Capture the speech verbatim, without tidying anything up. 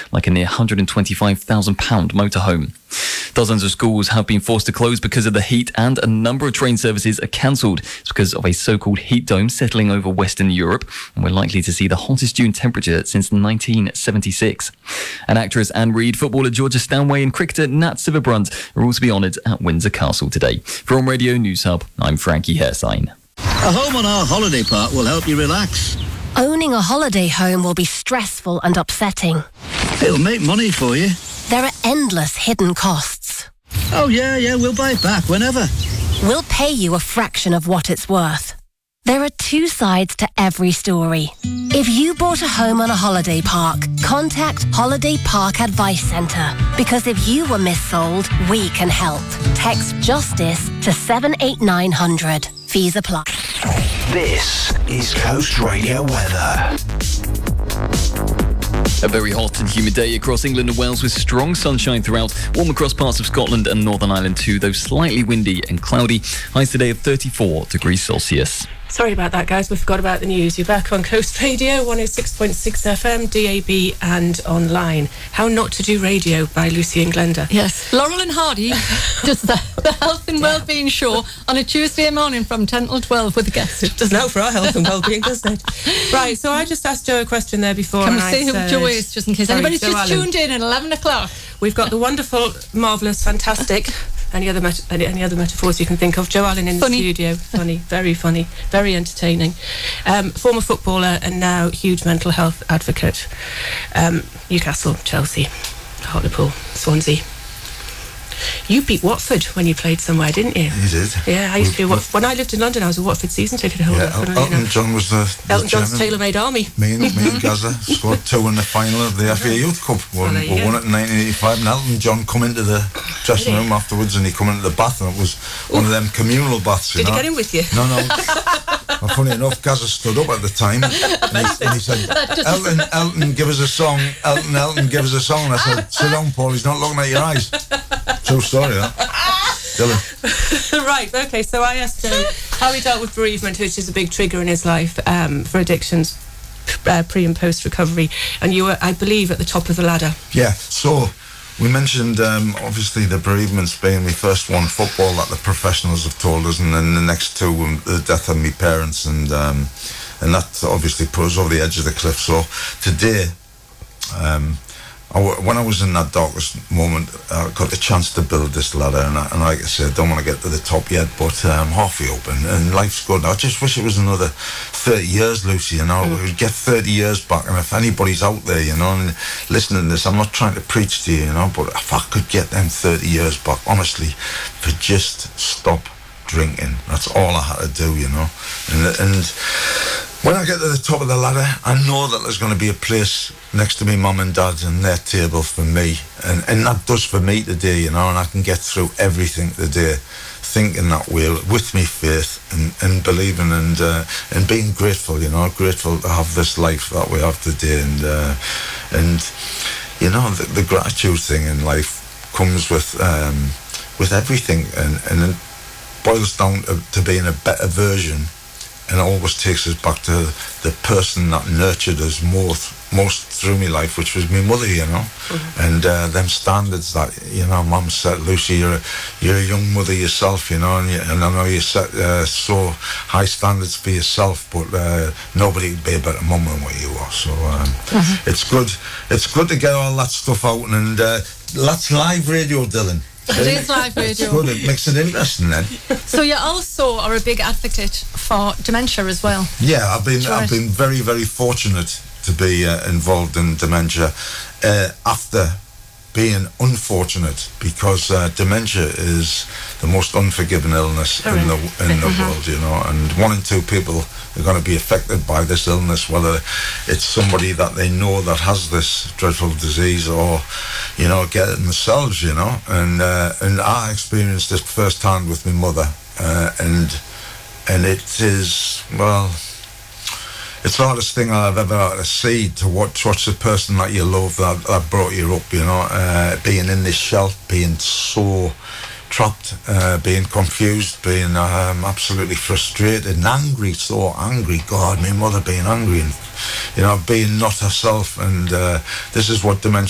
like a near one hundred twenty-five thousand pounds motorhome. Dozens of schools have been forced to close because of the heat, and a number of train services are cancelled. It's because of a so-called heat dome settling over Western Europe, and we're likely to see the hottest June temperature since nineteen seventy-six. And actress Anne Reid, footballer Georgia Stanway and cricketer Nat Sciver-Brunt are all to be honoured at Windsor Castle today. For On Radio News Hub, I'm Frankie Hairsign. A home on our holiday park will help you relax. Owning a holiday home will be stressful and upsetting. It'll make money for you. There are endless hidden costs. Oh, yeah, yeah, we'll buy it back whenever. We'll pay you a fraction of what it's worth. There are two sides to every story. If you bought a home on a holiday park, contact Holiday Park Advice Centre. Because if you were missold, we can help. Text JUSTICE to seven eight nine hundred. Fees apply. This is Coast Radio weather. A very hot and humid day across England and Wales with strong sunshine throughout. Warm across parts of Scotland and Northern Ireland too, though slightly windy and cloudy. Highs today of thirty-four degrees Celsius. Sorry about that, guys. We forgot about the news. You're back on Coast Radio, one oh six point six F M, D A B and online. How Not to Do Radio by Lucy and Glenda. Yes. Laurel and Hardy does the, the Health and Wellbeing Show on a Tuesday morning from ten till twelve with a guest. It does now for our health and wellbeing, doesn't it? Right, so I just asked Joe a question there before. Can we and say I who said, Joe is, just in case sorry, anybody's Joe just Allen. tuned in at eleven o'clock? We've got the wonderful, marvellous, fantastic... Any other met- any other metaphors you can think of? Joe Allen in Funny. the studio. Funny, very funny, very entertaining. Um, former footballer and now huge mental health advocate. Um, Newcastle, Chelsea, Hartlepool, Swansea. You beat Watford when you played somewhere, didn't you? You did. Yeah, I used to be. Wat- when I lived in London, I was a Watford season ticket holder. Yeah, El- Elton John was the, the Elton John's chairman. tailor-made army. Me and, me and Gaza scored two in the final of the F A Youth Cup. We Well, there you we go. won it in nineteen eighty-five, and Elton John come into the dressing room afterwards, and he come into the bath, and it was one of them communal baths. You Did know? you get in with you? No, no. Well, funny enough, Gaza stood up at the time, and he, and he said, Elton, Elton, give us a song. Elton, Elton, give us a song. And I said, sit down, Paul, he's not looking at your eyes. True story, that. Dylan. Right, okay, so I asked Joe how he dealt with bereavement, which is a big trigger in his life um, for addictions, uh, pre and post recovery, and you were, I believe, at the top of the ladder. Yeah, so we mentioned um, obviously the bereavements being my first one, football, that the professionals have told us, and then the next two, um, the death of my parents, and um, and that obviously put us over the edge of the cliff. So today, um, I w- when I was in that darkest moment, I got the chance to build this ladder, and, I, and like I said, I don't want to get to the top yet, but um, halfway open, and life's good. I just wish it was another thirty years, Lucy, you know, mm. we'd get thirty years back, and if anybody's out there, you know, and listening to this, I'm not trying to preach to you, you know, but if I could get them thirty years back, honestly, for just stop drinking, that's all I had to do, you know, and and when I get to the top of the ladder, I know that there's going to be a place next to me mum and dad and their table for me, and, and that does for me today, you know, and I can get through everything today thinking that way with me faith and, and believing and uh, and being grateful, you know, grateful to have this life that we have today, and uh, and you know, the, the gratitude thing in life comes with um, with everything, and, and it boils down to, to being a better version. And it always takes us back to the person that nurtured us most, most through my life, which was my mother, you know. Mm-hmm. And uh, them standards that, you know, Mum said, Lucy, you're a, you're a young mother yourself, you know, and, you, and I know you set uh, so high standards for yourself, but uh, nobody would be a better mum than what you are. So um, mm-hmm. it's good. It's good to get all that stuff out, and uh, that's live radio, Dylan. It is live radio. It's good. It makes it interesting then. So you also are a big advocate for dementia as well. Yeah, I've been I've been very very fortunate to be uh, involved in dementia uh, after being unfortunate, because uh, dementia is the most unforgiving illness in the in the mm-hmm. world, you know, and one in two people are going to be affected by this illness, whether it's somebody that they know that has this dreadful disease, or, you know, get it themselves, you know, and uh, and I experienced this firsthand with my mother, uh, and and it is, well, it's the hardest thing I've ever had to see, to watch, watch the person that you love, that, that brought you up, you know, uh, being in this shell, being so trapped, uh, being confused, being um, absolutely frustrated and angry, so angry. God, my mother being angry and, you know, being not herself. And uh, this is what dementia